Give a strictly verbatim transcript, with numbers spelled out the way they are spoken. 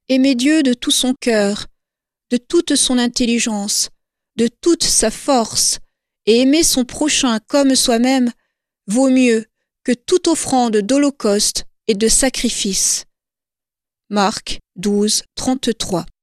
Aimer Dieu de tout son cœur, de toute son intelligence, de toute sa force, et aimer son prochain comme soi-même, vaut mieux que toute offrande d'holocauste et de sacrifice. Marc douze, trente-trois.